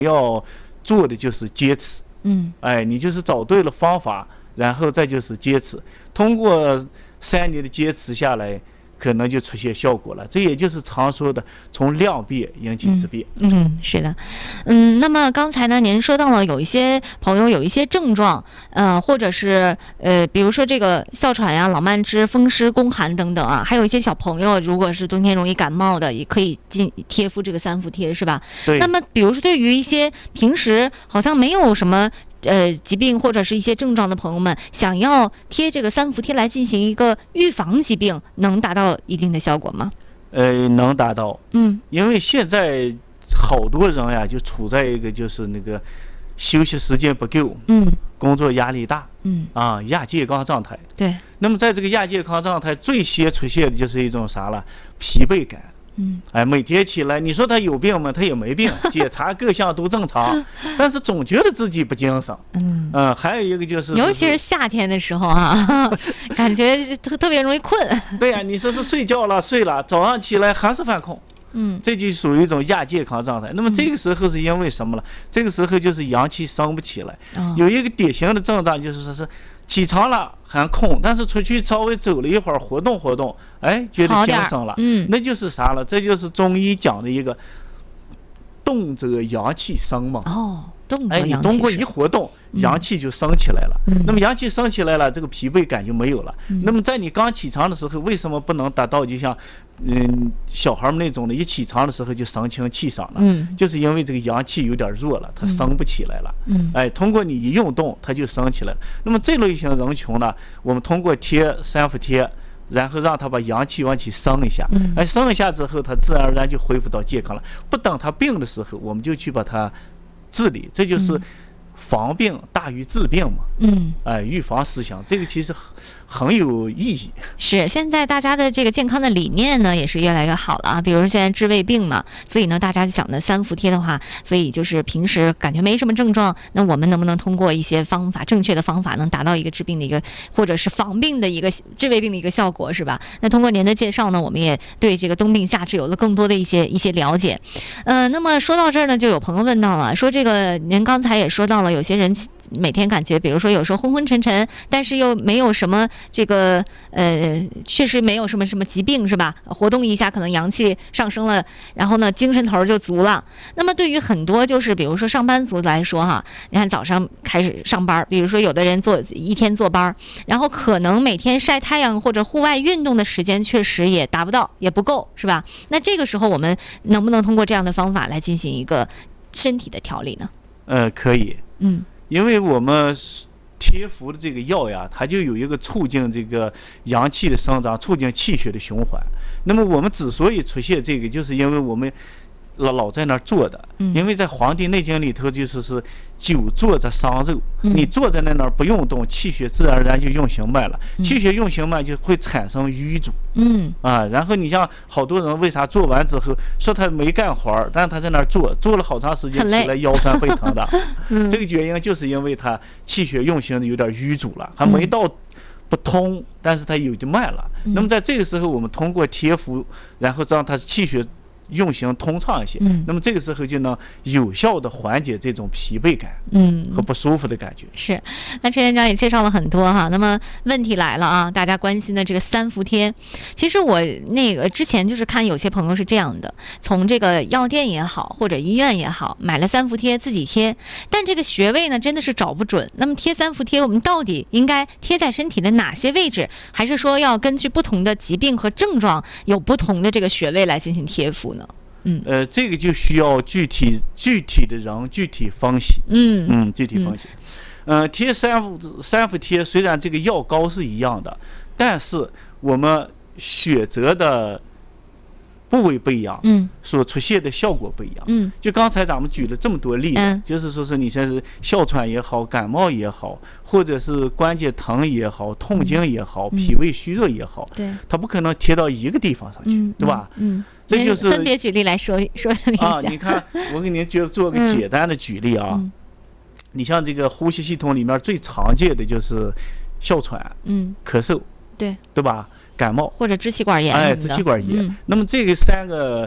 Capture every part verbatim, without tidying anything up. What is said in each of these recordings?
要做的就是坚持。 嗯， 哎，你就是找对了方法，然后再就是坚持，通过三年的坚持下来，可能就出现效果了。这也就是常说的从量变引起质变。 嗯，嗯是的，嗯，那么刚才呢，您说到了有一些朋友有一些症状，呃，或者是呃，比如说这个哮喘呀、老慢支、风湿、宫寒等等啊，还有一些小朋友如果是冬天容易感冒的，也可以进贴敷这个三伏贴，是吧？ 对。 那么，比如说对于一些平时好像没有什么呃疾病或者是一些症状的朋友们，想要贴这个三伏贴来进行一个预防疾病，能达到一定的效果吗？ 呃，能达到。 嗯， 因为现在好多人呀，就处在一个就是那个休息时间不够， 嗯， 工作压力大， 嗯啊，亚健康状态。 对。 那么在这个亚健康状态，最先出现的就是一种啥了？疲惫感。 嗯， 哎，每天起来，你说他有病吗？他也没病，检查各项都正常，但是总觉得自己不精神。 嗯， 呃，还有一个就是， 尤其是夏天的时候啊，感觉特特别容易困。 对呀、啊，你说是睡觉了，睡了，早上起来还是犯困。 嗯， 这就属于一种亚健康状态。那么这个时候是因为什么了？嗯、这个时候就是阳气升不起来。 哦、 有一个典型的症状就是说是起床了还空，但是出去稍微走了一会儿，活动活动，哎，觉得精神了。 嗯， 那就是啥了？这就是中医讲的一个动则阳气升嘛。 哦。 哎，你通过一活动，阳气就升起来了。 嗯、 那么阳气升起来了，这个疲惫感就没有了。 嗯、 那么在你刚起床的时候，为什么不能达到就像嗯小孩们那种的，一起床的时候就神清气爽了？ 嗯， 就是因为这个阳气有点弱了，它升不起来了。 嗯， 哎，通过你一运动，它就升起来了。那么这类型人群呢，我们通过贴三伏贴，然后让他把阳气往起升一下， 嗯、 哎，升一下之后，他自然而然就恢复到健康了。不等他病的时候，我们就去把它治理，这就是防病大于治病嘛。 嗯， 哎，预防思想这个其实很很有意义。 是，现在大家的这个健康的理念呢，也是越来越好了啊。比如现在治胃病嘛，所以呢，大家就想的三伏贴的话，所以就是平时感觉没什么症状，那我们能不能通过一些方法，正确的方法，能达到一个治病的一个，或者是防病的一个治胃病的一个效果，是吧？那通过您的介绍呢，我们也对这个冬病夏治有了更多的一些一些了解。呃，那么说到这儿呢，就有朋友问到了，说这个您刚才也说到了，有些人每天感觉，比如说有时候昏昏沉沉，但是又没有什么这个呃，确实没有什么什么疾病，是吧？活动一下可能阳气上升了，然后呢精神头就足了。那么对于很多就是比如说上班族来说哈，你看早上开始上班，比如说有的人做一天坐班，然后可能每天晒太阳或者户外运动的时间确实也达不到，也不够，是吧？那这个时候我们能不能通过这样的方法来进行一个身体的调理呢？ 呃，可以。 嗯， 因为我们贴敷的这个药呀，它就有一个促进这个阳气的生长，促进气血的循环。那么我们之所以出现这个，就是因为我们老老在那儿坐的， 嗯、 因为在《黄帝内经》里头就是是久坐着伤肉， 嗯、 你坐在那儿不运动，气血自然而然就运行慢了， 嗯、 气血运行慢就会产生瘀阻。 嗯啊，然后你像好多人为啥做完之后说他没干活儿，但是他在那儿坐坐了好长时间，起来腰酸背疼的， 嗯、 这个原因就是因为他气血运行的有点瘀阻了，还没到不通，但是他有就慢了。 嗯、 那么在这个时候，我们通过贴敷，然后让他气血运行通畅一些， 嗯， 那么这个时候就能有效的缓解这种疲惫感， 嗯， 和不舒服的感觉。 是，那陈院长也介绍了很多哈。那么问题来了啊，大家关心的这个三伏贴，其实我那个之前就是看有些朋友是这样的，从这个药店也好，或者医院也好，买了三伏贴自己贴，但这个穴位呢真的是找不准。那么贴三伏贴，我们到底应该贴在身体的哪些位置，还是说要根据不同的疾病和症状有不同的这个穴位来进行贴敷呢？嗯， 呃，这个就需要具体具体的人具体分析。 嗯嗯，具体分析。嗯、呃，贴三伏三伏贴，虽然这个药膏是一样的，但是我们选择的部位不一样， 嗯， 所出现的效果不一样。 嗯， 就刚才咱们举了这么多例子， 嗯、 就是说是你像是哮喘也好，感冒也好，或者是关节疼也好，痛经也好， 嗯、 脾胃虚弱也好， 对， 它不可能贴到一个地方上去， 嗯、 对吧？ 嗯。嗯这就是分别举例来说说一下啊！你看，我给您就做个简单的举例啊。 嗯、 你像这个呼吸系统里面最常见的就是哮喘、 嗯、 咳嗽， 对对吧？感冒或者支气管炎， 哎，支气管炎。 嗯、 那么这个三个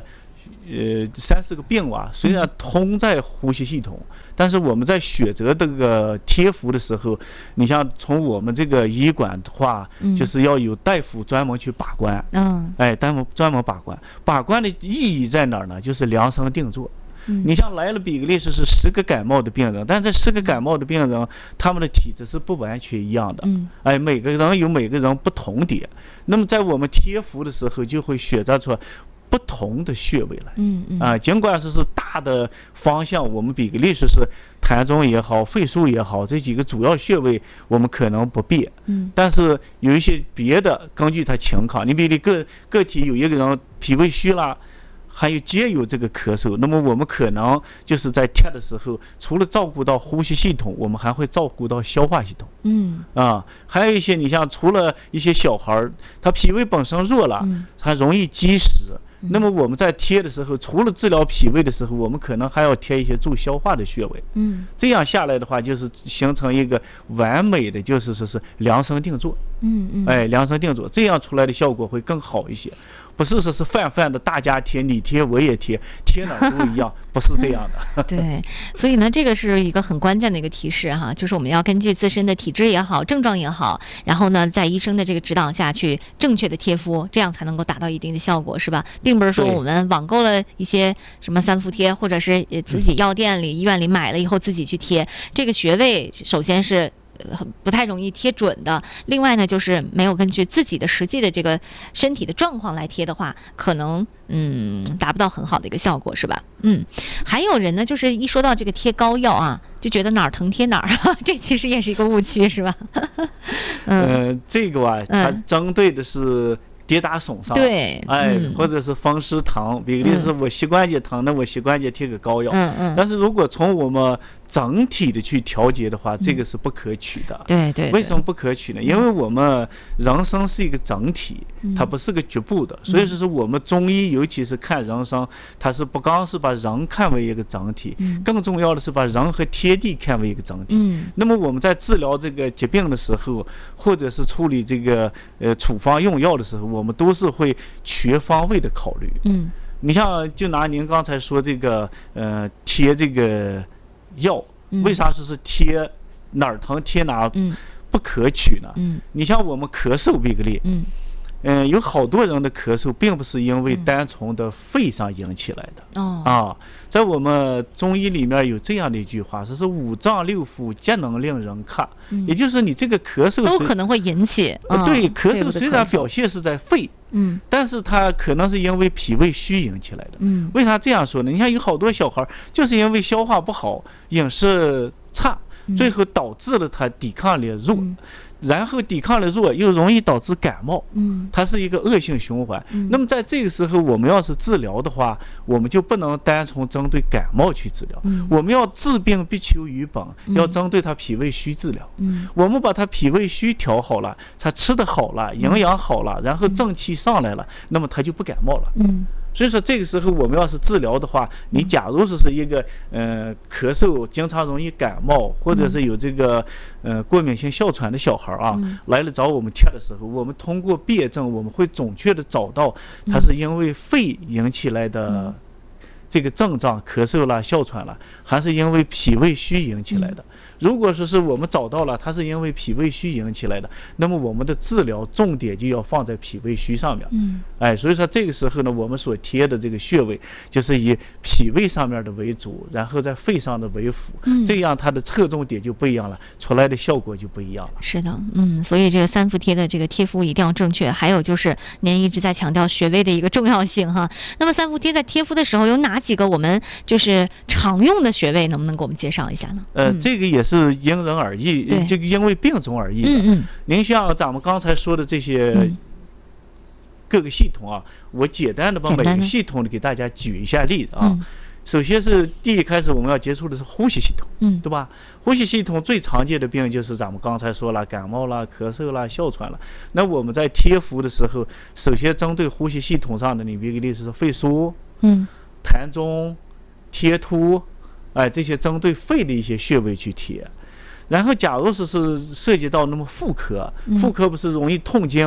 呃三四个病啊，虽然通在呼吸系统，但是我们在选择这个贴敷的时候，你像从我们这个医馆的话， 嗯、 就是要有大夫专门去把关。嗯，哎，大夫专门把关，把关的意义在哪儿呢？就是量身定做。嗯、你像来了比个例是是十个感冒的病人，但这十个感冒的病人，他们的体质是不完全一样的。嗯，哎，每个人有每个人不同点。那么在我们贴敷的时候，就会选择出不同的穴位来。嗯嗯啊，尽管是是大的方向，我们比个例说是膻中也好，肺腧也好，这几个主要穴位我们可能不变。嗯，但是有一些别的，根据他情况，你比如个个体有一个人脾胃虚啦。还有皆有这个咳嗽，那么我们可能就是在贴的时候，除了照顾到呼吸系统，我们还会照顾到消化系统。嗯啊，还有一些你像除了一些小孩儿，他脾胃本身弱了，他容易积食。那么我们在贴的时候，除了治疗脾胃的时候，我们可能还要贴一些助消化的穴位。嗯，这样下来的话，就是形成一个完美的，就是说是量身定做。嗯嗯，哎，量身定做，这样出来的效果会更好一些。不是说是泛泛的大家贴，你贴我也贴，贴哪都一样，不是这样的。 对，所以呢，这个是一个很关键的一个提示哈，就是我们要根据自身的体质也好，症状也好，然后呢，在医生的这个指导下去正确的贴敷，这样才能够达到一定的效果，是吧？并不是说我们网购了一些什么三伏贴，或者是自己药店里、医院里买了以后自己去贴，这个穴位首先是不太容易贴准的，另外呢，就是没有根据自己的实际的这个身体的状况来贴的话，可能嗯达不到很好的一个效果，是吧？嗯，还有人呢，就是一说到这个贴膏药啊，就觉得哪儿疼贴哪儿，这其实也是一个误区，是吧？ 嗯、呃，这个啊，它针对的是跌打损伤， 对， 哎，嗯、或者是风湿疼，比如是我膝关节疼，那我膝关节贴个膏药。嗯嗯。但是如果从我们整体的去调节的话，这个是不可取的。 对 对, 对。 为什么不可取呢？因为我们人生是一个整体，它不是个局部的，所以说是我们中医尤其是看人生，它是不光是把人看为一个整体，更重要的是把人和天地看为一个整体。嗯。那么我们在治疗这个疾病的时候，或者是处理这个呃处方用药的时候，我们都是会全方位的考虑。嗯。你像就拿您刚才说这个呃贴这个药，为啥说是贴哪儿疼贴哪儿不可取呢？嗯，你像我们咳嗽比个例，嗯，嗯、呃，有好多人的咳嗽并不是因为单从的肺上引起来的。哦、嗯、啊，在我们中医里面有这样的一句话，说是五脏六腑皆能令人咳，嗯、也就是你这个咳嗽都可能会引起。 呃、对，咳嗽虽然表现是在肺。嗯，但是它可能是因为脾胃虚引起来的。嗯，为啥这样说呢？你看有好多小孩就是因为消化不好、饮食差，最后导致了他抵抗力弱，嗯、然后抵抗力弱又容易导致感冒。嗯，它是一个恶性循环。嗯、那么在这个时候，我们要是治疗的话，我们就不能单从针对感冒去治疗。嗯，我们要治病必求于本，嗯、要针对他脾胃虚治疗。嗯，我们把他脾胃虚调好了，他吃得好了，营养好了，然后正气上来了，那么他就不感冒了。嗯。所以说这个时候我们要是治疗的话，你假如说是一个呃咳嗽经常容易感冒，或者是有这个呃过敏性哮喘的小孩啊，嗯、来了找我们贴的时候，我们通过辨证，我们会准确的找到他是因为肺引起来的这个症状，咳嗽啦、哮喘啦，还是因为脾胃虚引起来的。如果说是我们找到了它是因为脾胃虚引起来的，那么我们的治疗重点就要放在脾胃虚上面。嗯，哎，所以说这个时候呢，我们所贴的这个穴位就是以脾胃上面的为主，然后在肺上的为辅，嗯、这样它的侧重点就不一样了，出来的效果就不一样了。 是的，嗯，所以这个三伏贴的这个贴敷一定要正确，还有就是您一直在强调穴位的一个重要性哈。那么三伏贴在贴敷的时候有哪几个我们就是常用的穴位，能不能给我们介绍一下呢？ 呃，嗯、这个也是因人而异，这个因为病种而异的。嗯嗯，您像咱们刚才说的这些各个系统啊，嗯、我简单的把每个系统的给大家举一下例子啊。嗯、首先是第一开始我们要接触的是呼吸系统，嗯，对吧？呼吸系统最常见的病就是咱们刚才说了，感冒啦、咳嗽啦、哮喘啦。那我们在贴敷的时候，首先针对呼吸系统上的，你比如例子是肺腧、嗯、膻中、贴突。哎，这些针对肺的一些穴位去贴，然后假如说是涉及到那么妇科，妇科不是容易痛经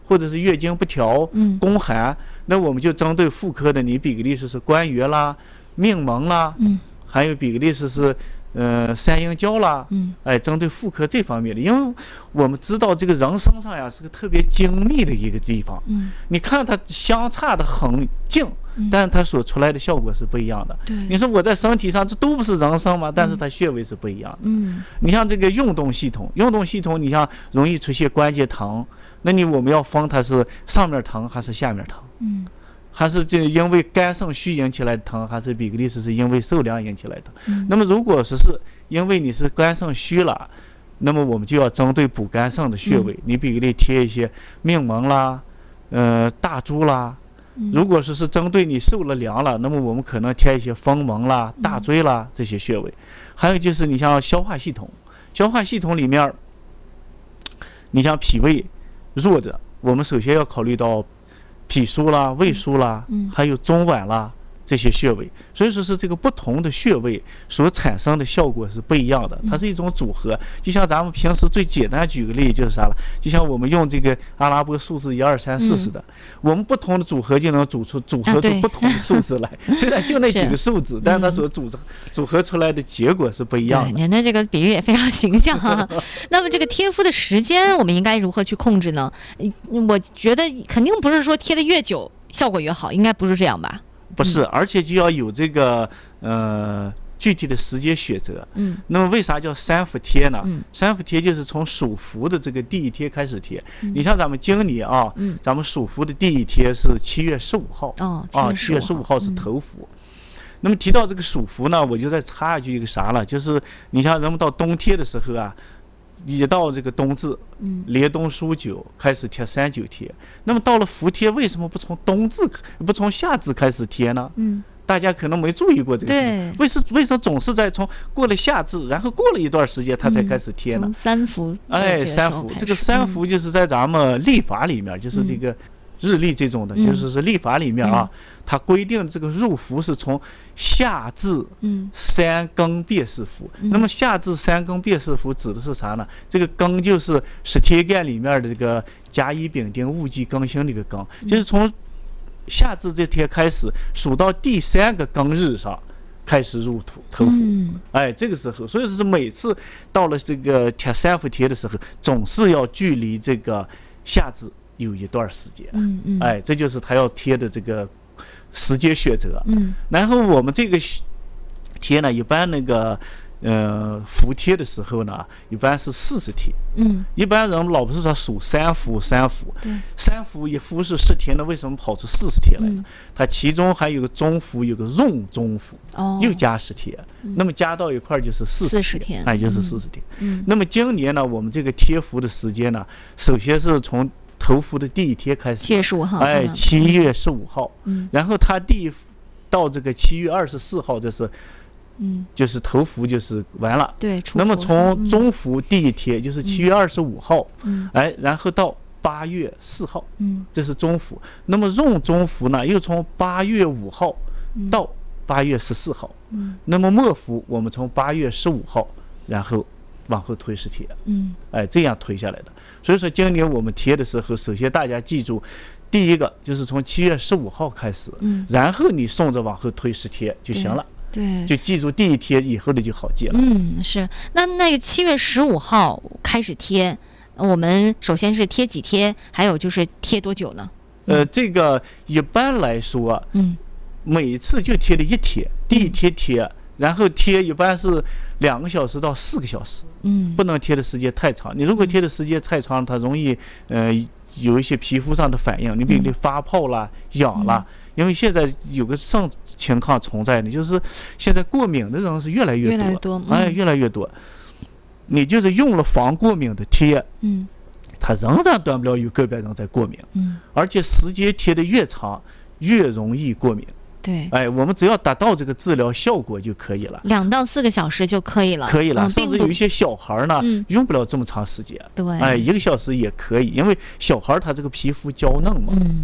或者是月经不调、 嗯宫寒，那我们就针对妇科的，你比个例说是关元啦、命门啦， 嗯还有比个例说是呃三阴交啦， 嗯哎，针对妇科这方面的，因为我们知道这个人身上呀是个特别精密的一个地方， 嗯， 你看它相差的很近，但是它所出来的效果是不一样的。 对， 你说我在身体上这都不是人参吗？但是它穴位是不一样的。 嗯， 你像这个运动系统，运动系统，你像容易出现关节疼，那你我们要分它是上面疼还是下面疼？ 嗯， 还是这因为肝肾虚引起来的疼，还是比个例子是因为受凉引起来的疼？ 嗯， 那么如果说是因为你是肝肾虚了，那么我们就要针对补肝肾的穴位， 嗯、 你比个例贴一些命门啦，呃大猪啦。如果说是针对你受了凉了，那么我们可能贴一些风门啦、大椎啦这些穴位。还有就是你像消化系统，消化系统里面，你像脾胃弱的，我们首先要考虑到脾腧啦、胃腧啦，还有中脘啦这些穴位。所以说是这个不同的穴位所产生的效果是不一样的，它是一种组合。就像咱们平时最简单举个例就是啥了，就像我们用这个阿拉伯数字一二三四似的，我们不同的组合就能组出组合出不同的数字来。虽然就那几个数字，但是它所组组合出来的结果是不一样的。 您的这个比喻也非常形象啊。那么这个贴敷的时间我们应该如何去控制呢？我觉得肯定不是说贴的越久效果越好，应该不是这样吧？ 不是，而且就要有这个呃具体的时间选择。嗯，那么为啥叫三伏贴呢？嗯，三伏贴就是从属伏的这个第一贴开始贴。嗯、你像咱们今年啊，嗯、咱们属伏的第一贴是七月十五号。 哦， 啊，七月十五号是头伏。嗯、那么提到这个属伏呢，我就再插一句一个啥了，就是你像人们到冬贴的时候啊。一到这个冬至，嗯，连冬数九开始贴三九贴。那么到了伏贴，为什么不从冬至不从夏至开始贴呢？嗯，大家可能没注意过这个事情。为什为什么总是在从过了夏至，然后过了一段时间，他才开始贴呢？ 从三伏， 哎，三伏，这个三伏就是在咱们历法里面，就是这个。日历这种的，就是是历法里面啊，它规定这个入伏是从夏至三更便是伏。那么夏至三更便是伏指的是啥呢？这个庚就是十天干里面的这个甲乙丙丁戊己庚辛这个庚，就是从夏至这天开始数到第三个庚日上。开始入土头伏，哎，这个时候，所以说是每次到了这个贴三伏贴的时候，总是要距离这个夏至有一段时间，嗯嗯，哎，这就是他要贴的这个时间选择，嗯，然后我们这个贴呢，一般那个呃伏贴的时候呢，一般是四十天，嗯，一般人老不是说数三伏三伏，对，三伏一伏是十天，那为什么跑出四十天来呢？嗯、它其中还有个中伏，有个闰中伏，哦，又加十天，嗯、那么加到一块就是四十天，那、哎、就是四十天。嗯，那么今年呢，我们这个贴伏的时间呢，首先是从头伏的第一天开始， 七月十五号， 哎，七月十五号，嗯，然后它第到这个七月二十四号，这是。嗯，就是头伏就是完了， 对。 那么从中伏第一天就是七月二十五号，嗯，哎，然后到八月四号，嗯，这是中伏。那么闰中伏呢，又从八月五号到八月十四号，嗯，那么末伏我们从八月十五号，然后往后推十天，嗯，哎，这样推下来的。所以说今年我们贴的时候，首先大家记住，第一个就是从七月十五号开始，嗯，然后你顺着往后推十天就行了。 对， 就记住第一贴以后的就好记了。 嗯，是。那那个七月十五号开始贴，我们首先是贴几贴，还有就是贴多久呢？ 呃，这个一般来说，嗯，每次就贴了一贴，第一贴贴，嗯、然后贴一般是两个小时到四个小时，嗯，不能贴的时间太长。你如果贴的时间太长，它容易呃有一些皮肤上的反应，你比如发泡啦、痒啦。嗯，因为现在有个什情况存在呢，就是现在过敏的人是越来越多， 越来越多， 嗯、哎，越来越多。你就是用了防过敏的贴，嗯，它仍然断不了有个别人在过敏，嗯，而且时间贴的越长，越容易过敏。 对， 哎，我们只要达到这个治疗效果就可以了， 两到四个小时就可以了， 可以了。嗯、甚至有一些小孩呢，嗯、用不了这么长时间， 对， 哎，一个小时也可以，因为小孩他这个皮肤娇嫩嘛，嗯。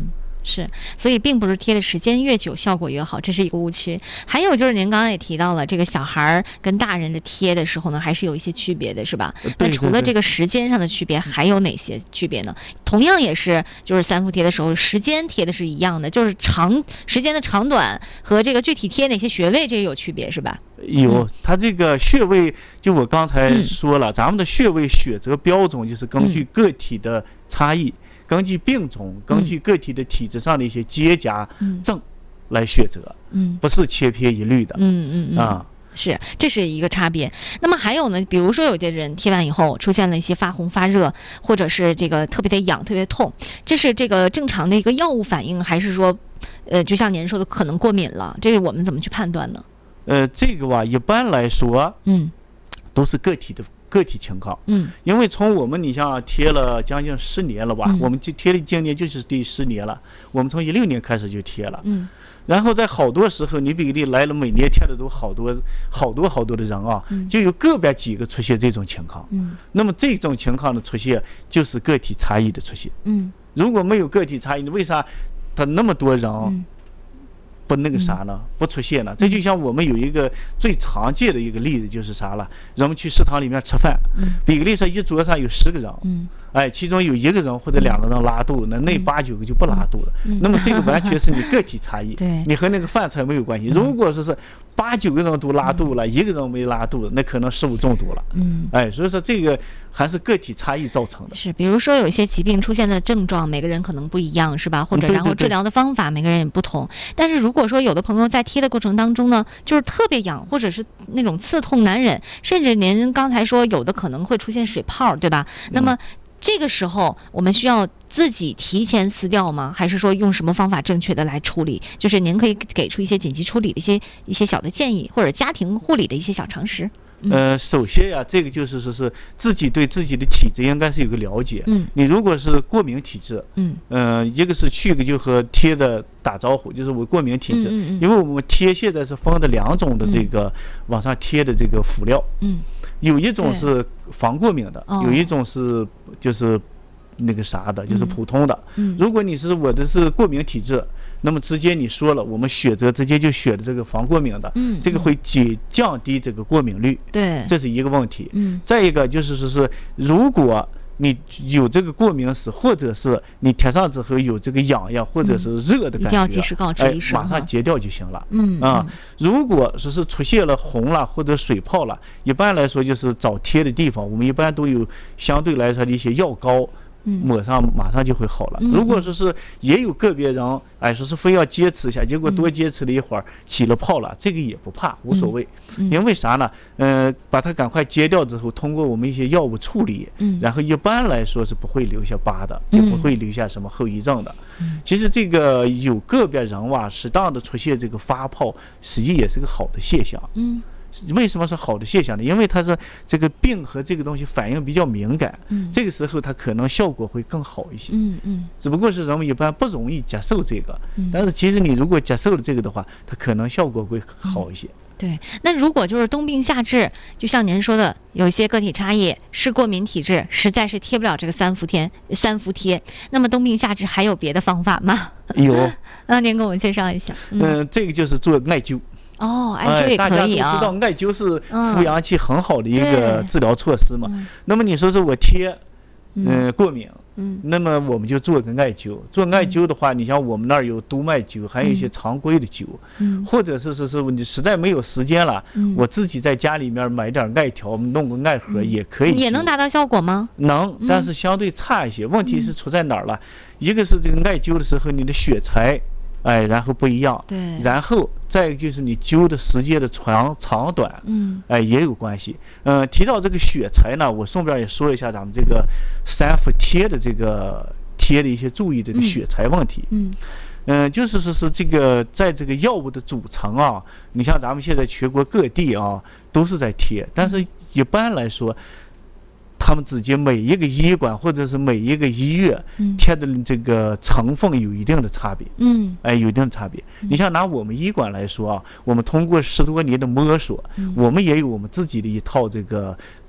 是，所以并不是贴的时间越久效果越好，这是一个误区。还有就是您刚刚也提到了，这个小孩跟大人的贴的时候呢，还是有一些区别的，是吧？那除了这个时间上的区别，还有哪些区别呢？同样也是，就是三伏贴的时候，时间贴的是一样的，就是长时间的长短和这个具体贴哪些穴位，这也有区别，是吧？ 有，它这个穴位，就我刚才说了， 嗯、 咱们的穴位选择标准就是根据个体的差异。嗯根据病种，根据个体的体质上的一些结痂症来选择，嗯，不是千篇一律的， 嗯嗯嗯啊，是，这是一个差别。那么还有呢，比如说有些人贴完以后出现了一些发红发热，或者是这个特别的痒、特别痛，这是这个正常的一个药物反应，还是说，呃，就像您说的，可能过敏了？这个我们怎么去判断呢？ 呃，这个吧，一般来说，嗯，都是个体的。个体情况，嗯，因为从我们你像贴了将近十年了吧，嗯、我们就贴了今年就是第十年了，我们从一六年开始就贴了，嗯，然后在好多时候，你比例来了，每年贴的都好多好多好多的人啊，嗯、就有个别几个出现这种情况，嗯，那么这种情况的出现就是个体差异的出现，嗯，如果没有个体差异，为啥他那么多人？嗯不那个啥呢？不出现了。这就像我们有一个最常见的一个例子，就是啥了？人们去食堂里面吃饭，比个例说一桌上有十个人，哎，其中有一个人或者两个人拉肚子，那那八九个就不拉肚子。那么这个完全是你个体差异，你和那个饭菜没有关系。如果说是八九个人都拉肚了，一个人没拉肚子，那可能食物中毒了。嗯，哎，所以说这个还是个体差异造成的。 是，比如说有一些疾病出现的症状，每个人可能不一样，是吧？或者然后治疗的方法每个人也不同。但是如果说有的朋友在贴的过程当中呢，就是特别痒，或者是那种刺痛难忍，甚至您刚才说有的可能会出现水泡，对吧？那么这个时候我们需要自己提前撕掉吗？还是说用什么方法正确的来处理？就是您可以给出一些紧急处理的一些一些小的建议，或者家庭护理的一些小常识。 呃，首先呀、啊，这个就是说是自己对自己的体质应该是有个了解。嗯，你如果是过敏体质，嗯，呃，一个是去一个就和贴的打招呼，就是我过敏体质，嗯嗯嗯因为我们贴现在是分的两种的这个往上贴的这个辅料，嗯，有一种是防过敏的，有一种是就是那个啥的，就是普通的。嗯，如果你是我的是过敏体质。那么直接你说了，我们选择直接就选的这个防过敏的，嗯，这个会减降低这个过敏率， 对， 这是一个问题。嗯，再一个就是说是，如果你有这个过敏史，或者是你贴上之后有这个痒痒或者是热的感觉，一定要及时告知医生， 哎，马上截掉就行了。嗯啊，如果说是出现了红了或者水泡了，一般来说就是找贴的地方，我们一般都有相对来说的一些药膏。抹上马上就会好了。如果说是也有个别人，哎，说是非要坚持一下，结果多坚持了一会儿起了泡了，这个也不怕，无所谓。因为啥呢？呃，把它赶快揭掉之后，通过我们一些药物处理，然后一般来说是不会留下疤的，也不会留下什么后遗症的。其实这个有个别人哇，适当的出现这个发泡，实际也是个好的现象。嗯。为什么是好的现象呢？因为它是这个病和这个东西反应比较敏感，嗯，这个时候它可能效果会更好一些，嗯嗯。只不过是人们一般不容易接受这个，嗯，但是其实你如果接受了这个的话，它可能效果会好一些。嗯、 对，那如果就是冬病夏治，就像您说的，有一些个体差异，是过敏体质，实在是贴不了这个三伏贴，三伏贴，那么冬病夏治还有别的方法吗？ 有， 那您给我们介绍一下。 嗯，呃、这个就是做艾灸。 哦，艾灸也可以啊。 大家都知道艾灸是扶阳气很好的一个治疗措施嘛。嗯、那么你说是我贴，嗯、呃，过敏，嗯，那么我们就做个艾灸。做艾灸的话，你像我们那儿有督脉灸，还有一些常规的灸，嗯，或者是是是你实在没有时间了，嗯，我自己在家里面买点艾条，弄个艾盒也可以、嗯。 也能达到效果吗？ 能，但是相对差一些。问题是出在哪儿了？一个是这个艾灸的时候，你的血材。哎，然后不一样， 对， 然后再就是你灸的时间的长长短，嗯，哎也有关系。嗯、呃，提到这个血材呢，我顺便也说一下咱们这个三伏贴的这个贴的一些注意这个血材问题。嗯，嗯、呃，就是说是这个在这个药物的组成啊，你像咱们现在全国各地啊都是在贴，但是一般来说。他们之间每一个医馆或者是每一个医院贴的这个成分有一定的差别，嗯，哎，有一定的差别。你像拿我们医馆来说啊，我们通过十多年的摸索，我们也有我们自己的一套这个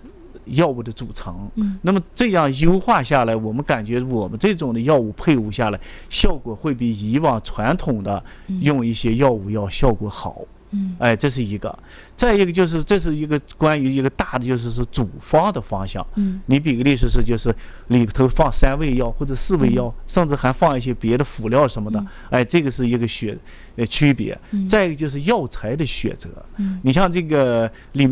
药物的组成。 嗯， 那么这样优化下来，我们感觉我们这种的药物配伍下来，效果会比以往传统的用一些药物要效果好。 嗯， 哎，这是一个。再一个就是，这是一个关于一个大的，就是说组方的方向。 嗯， 你比个例子是，就是里头放三味药或者四味药， 嗯、 甚至还放一些别的辅料什么的。嗯、哎，这个是一个选呃区别。 嗯、 再一个就是药材的选择。 嗯， 你像这个里面。